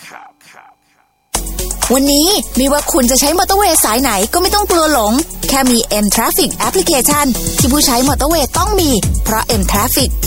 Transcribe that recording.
วันนี้ไม่ว่าคุณจะใช้มอเตอร์เวย์สายไหนก็ไม่ต้องกลัวหลงแค่มี M Traffic Application ที่ผู้ใช้มอเตอร์เวย์ต้องมีเพราะ M Traffic